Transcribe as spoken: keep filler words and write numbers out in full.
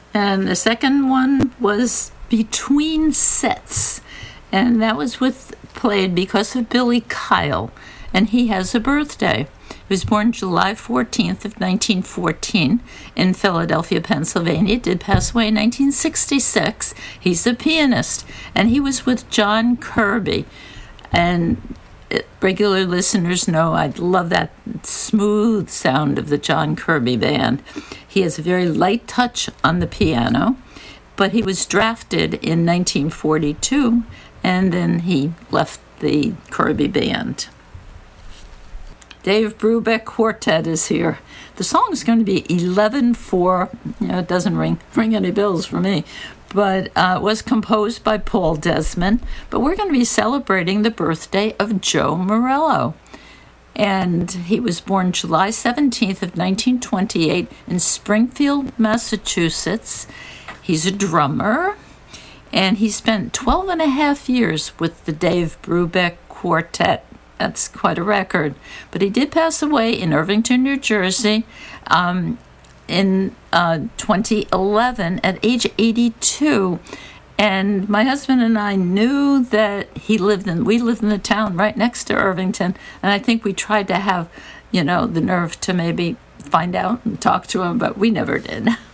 And the second one was Between Sets, and that was with played because of Billy Kyle, and he has a birthday. He was born July fourteenth of nineteen fourteen in Philadelphia, Pennsylvania. Did pass away in nineteen sixty-six. He's a pianist, and he was with John Kirby. And regular listeners know I love that smooth sound of the John Kirby Band. He has a very light touch on the piano, but he was drafted in nineteen forty-two, and then he left the Kirby Band. Dave Brubeck Quartet is here. The song is going to be eleven four. You know, it doesn't ring ring any bells for me, but uh, it was composed by Paul Desmond. But we're going to be celebrating the birthday of Joe Morello. And he was born July seventeenth of nineteen twenty-eight in Springfield, Massachusetts. He's a drummer, and he spent twelve and a half years with the Dave Brubeck Quartet. That's quite a record. But he did pass away in Irvington, New Jersey, um, in uh, twenty eleven at age eighty-two. And my husband and I knew that he lived in, we lived in the town right next to Irvington. And I think we tried to have, you know, the nerve to maybe find out and talk to him, but we never did.